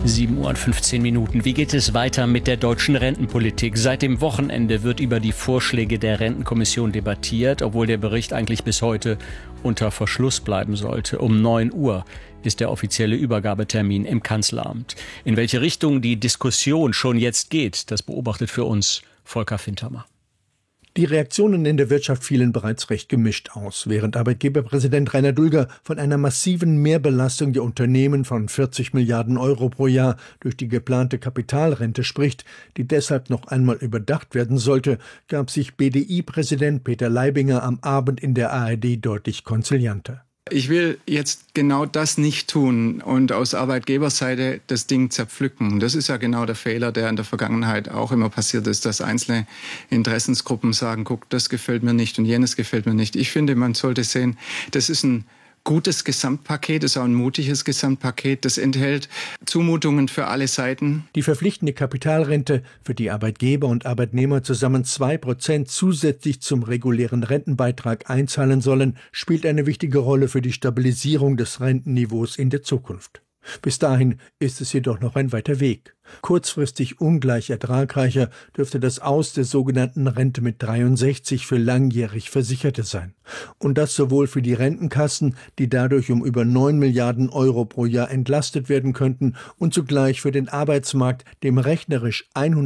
7:15 Uhr. Wie geht es weiter mit der deutschen Rentenpolitik? Seit dem Wochenende wird über die Vorschläge der Rentenkommission debattiert, obwohl der Bericht eigentlich bis heute unter Verschluss bleiben sollte. Um 9 Uhr ist der offizielle Übergabetermin im Kanzleramt. In welche Richtung die Diskussion schon jetzt geht, das beobachtet für uns Volker Fintermer. Die Reaktionen in der Wirtschaft fielen bereits recht gemischt aus, während Arbeitgeberpräsident Rainer Dulger von einer massiven Mehrbelastung der Unternehmen von 40 Milliarden Euro pro Jahr durch die geplante Kapitalrente spricht, die deshalb noch einmal überdacht werden sollte, gab sich BDI-Präsident Peter Leibinger am Abend in der ARD deutlich konzilianter. Ich will jetzt genau das nicht tun und aus Arbeitgeberseite das Ding zerpflücken. Das ist ja genau der Fehler, der in der Vergangenheit auch immer passiert ist, dass einzelne Interessensgruppen sagen, guck, das gefällt mir nicht und jenes gefällt mir nicht. Ich finde, man sollte sehen, das ist ein gutes Gesamtpaket, ist auch ein mutiges Gesamtpaket. Das enthält Zumutungen für alle Seiten. Die verpflichtende Kapitalrente, für die Arbeitgeber und Arbeitnehmer zusammen 2% zusätzlich zum regulären Rentenbeitrag einzahlen sollen, spielt eine wichtige Rolle für die Stabilisierung des Rentenniveaus in der Zukunft. Bis dahin ist es jedoch noch ein weiter Weg. Kurzfristig ungleich ertragreicher dürfte das Aus der sogenannten Rente mit 63 für langjährig Versicherte sein. Und das sowohl für die Rentenkassen, die dadurch um über 9 Milliarden Euro pro Jahr entlastet werden könnten, und zugleich für den Arbeitsmarkt, dem rechnerisch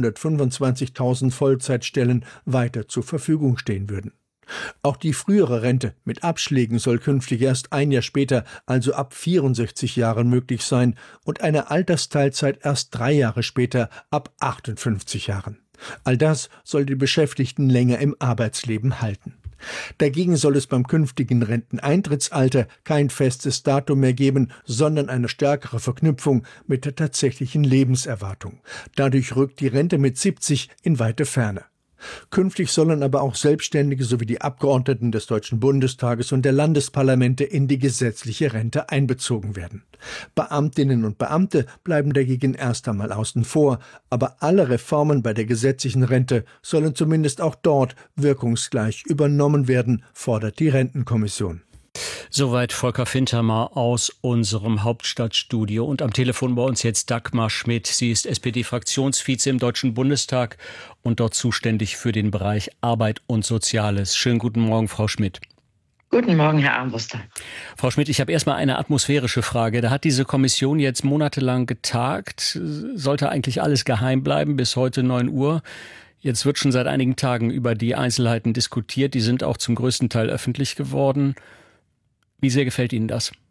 125.000 Vollzeitstellen weiter zur Verfügung stehen würden. Auch die frühere Rente mit Abschlägen soll künftig erst ein Jahr später, also ab 64 Jahren, möglich sein und eine Altersteilzeit erst 3 Jahre später, ab 58 Jahren. All das soll die Beschäftigten länger im Arbeitsleben halten. Dagegen soll es beim künftigen Renteneintrittsalter kein festes Datum mehr geben, sondern eine stärkere Verknüpfung mit der tatsächlichen Lebenserwartung. Dadurch rückt die Rente mit 70 in weite Ferne. Künftig sollen aber auch Selbstständige sowie die Abgeordneten des Deutschen Bundestages und der Landesparlamente in die gesetzliche Rente einbezogen werden. Beamtinnen und Beamte bleiben dagegen erst einmal außen vor, aber alle Reformen bei der gesetzlichen Rente sollen zumindest auch dort wirkungsgleich übernommen werden, fordert die Rentenkommission. Soweit Volker Fintermer aus unserem Hauptstadtstudio. Und am Telefon bei uns jetzt Dagmar Schmidt. Sie ist SPD-Fraktionsvize im Deutschen Bundestag und dort zuständig für den Bereich Arbeit und Soziales. Schönen guten Morgen, Frau Schmidt. Guten Morgen, Herr Armbruster. Frau Schmidt, ich habe erstmal eine atmosphärische Frage. Da hat diese Kommission jetzt monatelang getagt. Sollte eigentlich alles geheim bleiben bis heute 9 Uhr. Jetzt wird schon seit einigen Tagen über die Einzelheiten diskutiert. Die sind auch zum größten Teil öffentlich geworden. Wie sehr gefällt Ihnen das?